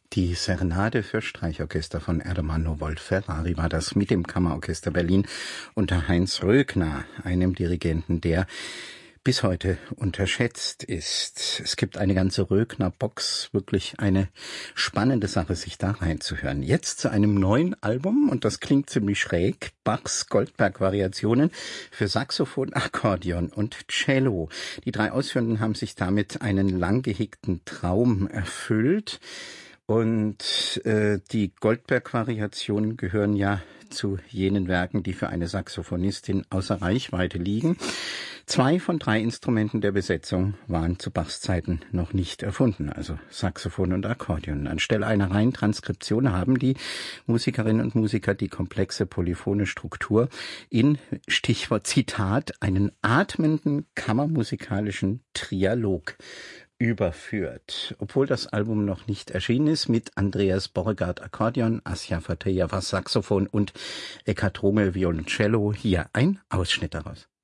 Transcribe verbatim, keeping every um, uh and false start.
Die Serenade für Streichorchester von Ermanno Wolf-Ferrari war das mit dem Kammerorchester Berlin unter Heinz Röckner, einem Dirigenten, der bis heute unterschätzt ist. Es gibt eine ganze Röckner-Box, wirklich eine spannende Sache, sich da reinzuhören. Jetzt zu einem neuen Album, und das klingt ziemlich schräg, Bachs Goldberg-Variationen für Saxophon, Akkordeon und Cello. Die drei Ausführenden haben sich damit einen lang gehegten Traum erfüllt. Und äh, die Goldberg-Variationen gehören ja zu jenen Werken, die für eine Saxophonistin außer Reichweite liegen. Zwei von drei Instrumenten der Besetzung waren zu Bachs Zeiten noch nicht erfunden, also Saxophon und Akkordeon. Anstelle einer reinen Transkription haben die Musikerinnen und Musiker die komplexe polyphone Struktur in, Stichwort Zitat, einen atmenden kammermusikalischen Trialog überführt. Obwohl das Album noch nicht erschienen ist, mit Andreas Borregaard Akkordeon, Asja Fatejava Saxophon und Eckhard Romel Violoncello, hier ein Ausschnitt daraus.